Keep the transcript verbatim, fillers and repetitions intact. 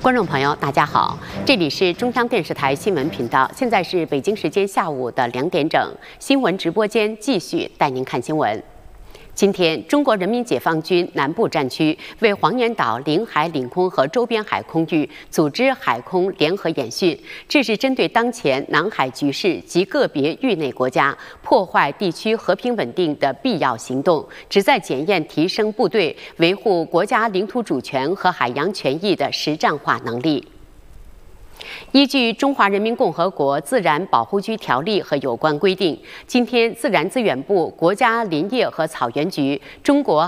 观众朋友，大家好，这里是中央电视台新闻频道，现在是北京时间下午的两点整，新闻直播间继续带您看新闻。今天，中国人民解放军南部战区为黄岩岛领海、领空和周边海空域组织海空联合演训，这是针对当前南海局势及个别域内国家破坏地区和平稳定的必要行动，旨在检验提升部队维护国家领土主权和海洋权益的实战化能力。依据《中华人民共和国自然保护区条例》和有关规定，今天，自然资源部、国家林业和草原局、中国